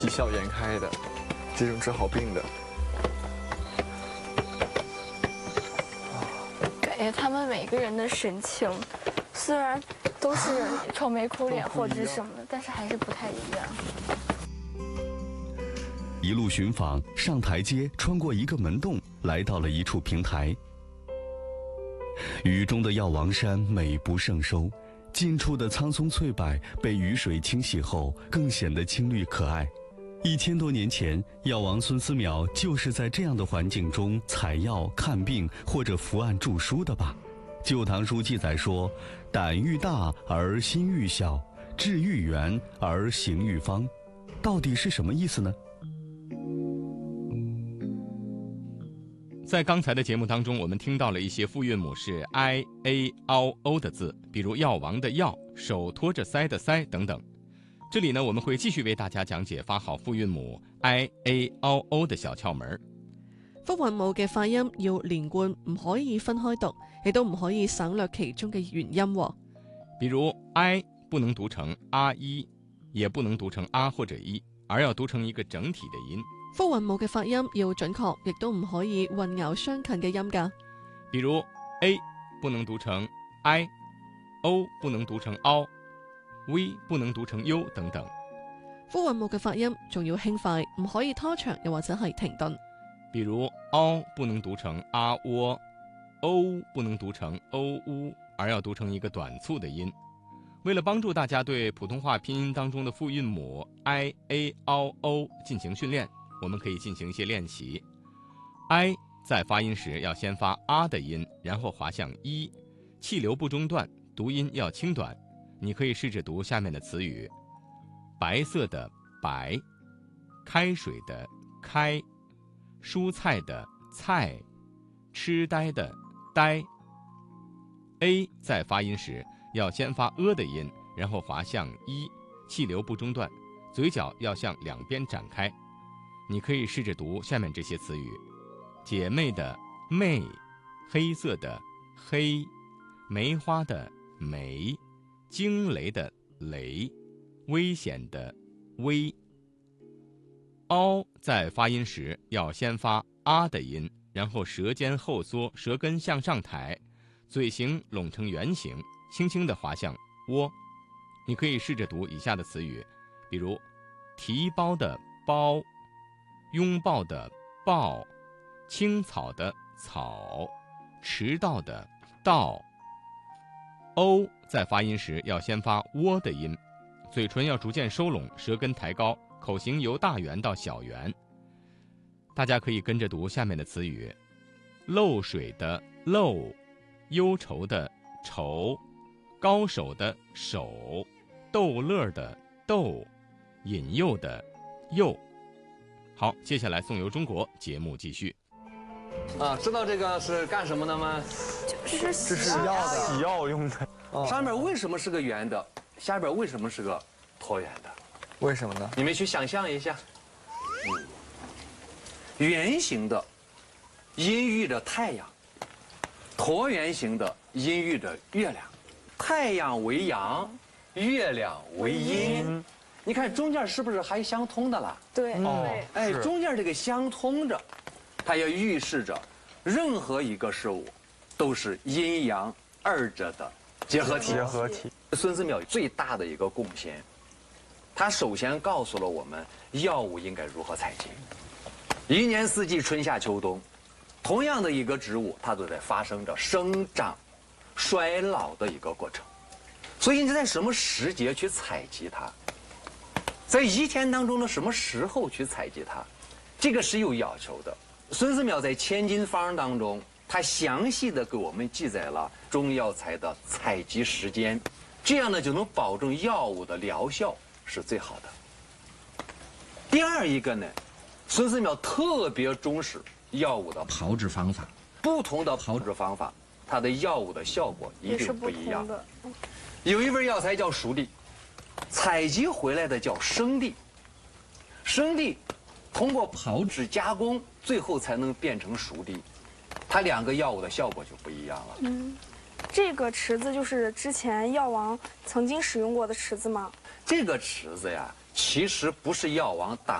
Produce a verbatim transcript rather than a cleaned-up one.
喜笑颜开的，这种治好病的。 感觉他们每个人的神情，虽然都是愁眉苦脸或者是什么的，但是还是不太一样。 一路寻访，上台阶，穿过一个门洞，来到了一处平台。雨中的药王山美不胜收，近处的苍松翠柏被雨水清洗后，更显得青绿可爱。一千多年前，药王孙思邈就是在这样的环境中采药、看病或者伏案著书的吧？《旧唐书》记载说：“胆愈大而心愈小，志愈圆而行愈方。”到底是什么意思呢？ 在刚才的节目当中，我们听到了一些复韵母是 i a o o 的字，比如药王的药、手托着腮的腮等等。这里呢，我们会继续为大家讲解发好复韵母 i a o o 的小窍門。 復韻母嘅發音要連貫，唔可以分開讀，亦都唔可以省略其中嘅元音。 比如 i 不能讀成啊一，也不能讀成啊或者一，而要讀成一個整體的音。 復韻母嘅發音要準確，亦都唔可以混淆相近嘅音㗎。 比如 a 不能讀成 i，o 不能讀成 ao，v 不能讀成 u 等等。 復韻母嘅發音仲要輕快，唔可以拖長，又或者係停頓。 比如 ao 不能讀成啊喔，o 不能讀成 o u，而要讀成一個短促的音。為了幫助大家對普通話拼音當中的復韻母 i a o o 進行訓練，我們可以進行一些練習。i 在發音時要先發啊的音，然後滑向一，氣流不中斷，讀音要輕短。你可以試着讀下面的詞語：白色的白，開水的開，蔬菜的菜，痴呆的呆。a 在發音時要先發呃的音，然後滑向一，氣流不中斷，嘴角要向兩邊展開。你可以試着讀下面這些詞語：姐妹的妹，黑色的黑，梅花的梅，驚雷的雷，危險的危。凹在發音時要先發啊的音，然後舌尖後縮，舌根向上抬，嘴型攏成圓形，輕輕地滑向窩。你可以試着讀以下的詞語，比如提包的包，擁抱的抱，青草的草，遲到的到。O 在發音時要先發窩的音，嘴唇要逐漸收攏，舌根抬高，口型由大圓到小圓。大家可以跟着讀下面的詞語：漏水的漏，憂愁的愁，高手的手，逗樂的逗，引誘的誘。好，接下来送游中国节目继续。 啊，知道这个是干什么的吗？ 就是这是药的，洗药用的。 哦、上面为什么是个圆的？下边为什么是个椭圆的？ 为什么呢？ 你们去想象一下。嗯，圆形的阴喻着太阳，椭圆形的阴喻着月亮。太阳为阳，月亮为阴。嗯，你看中间是不是还相通的了？ 对， 哦， 哎，中间这个相通着，它也预示着，任何一个事物，都是阴阳二者的结合体。 结合体。 孙思邈最大的一个贡献，他首先告诉了我们药物应该如何采集。一年四季，春夏秋冬，同样的一个植物，它都在发生着生长、衰老的一个过程。所以你在什么时节去采集它？在一天当中的什么时候去采集它，这个是有要求的。孙思邈在《千金方》当中，他详细的给我们记载了中药材的采集时间，这样呢就能保证药物的疗效是最好的。第二一个呢，孙思邈特别重视药物的炮制方法， 不同的炮制方法，它的药物的效果一定不一样。有一味药材叫熟地。采集回来的叫生地，生地通过炮制加工，最后才能变成熟地，它两个药物的效果就不一样了。 嗯，这个池子就是之前药王曾经使用过的池子吗？ 这个池子呀， 其实不是药王打